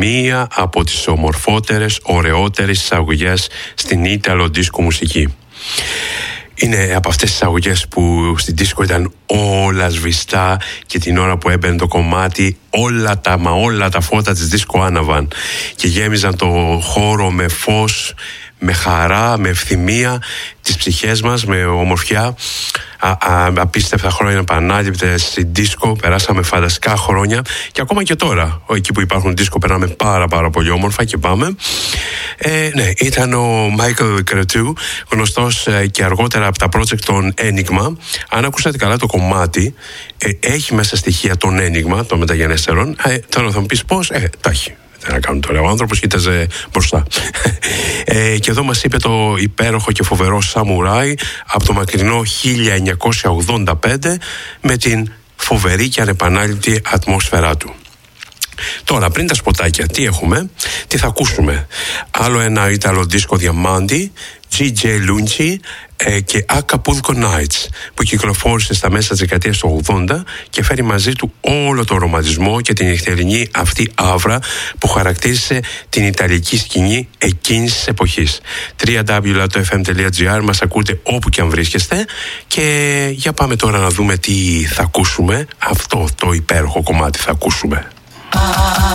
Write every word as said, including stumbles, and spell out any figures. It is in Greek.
μία από τις ομορφότερες, ωραιότερες εισαγωγές στην Ιταλο δίσκο μουσική. Είναι από αυτές τις εισαγωγές που στην δίσκο ήταν όλα σβηστά και την ώρα που έμπαινε το κομμάτι όλα τα, μα όλα τα φώτα της δίσκο άναβαν και γέμιζαν το χώρο με φως, με χαρά, με ευθυμία τις ψυχές μας, με ομορφιά. Α, α, απίστευτα χρόνια πανάληπτες στην δίσκο, περάσαμε φανταστικά χρόνια και ακόμα και τώρα εκεί που υπάρχουν δίσκο περνάμε πάρα πάρα πολύ όμορφα και πάμε. Ε, ναι, ήταν ο Michael Cretu, γνωστός ε, και αργότερα από τα project των Enigma. Αν ακούσατε καλά το κομμάτι, ε, έχει μέσα στοιχεία των Enigma, των μεταγενέστερων. Ε, τώρα θα μου πεις πώς, ε, τα έχει. Τι να κάνουν τώρα, ο άνθρωπος κοίταζε μπροστά. ε, και εδώ μας είπε το υπέροχο και φοβερό Samurai από το μακρινό χίλια εννιακόσια ογδόντα πέντε με την φοβερή και ανεπανάληπτη ατμόσφαιρά του. Τώρα, πριν τα σποτάκια, τι έχουμε, τι θα ακούσουμε? Άλλο ένα Ιταλο δίσκο διαμάντι, τζι τζέι Lunci ε, και Acapulco Nights, που κυκλοφόρησε στα μέσα της δεκαετίας του ογδόντα και φέρει μαζί του όλο το ρομαντισμό και την νυχτερινή αυτή άβρα που χαρακτήρισε την ιταλική σκηνή εκείνης της εποχής. double-u double-u double-u τελεία το εφ εμ τελεία τζι άρ, μας ακούτε όπου και αν βρίσκεστε και για πάμε τώρα να δούμε τι θα ακούσουμε. Αυτό το υπέροχο κομμάτι θα ακούσουμε.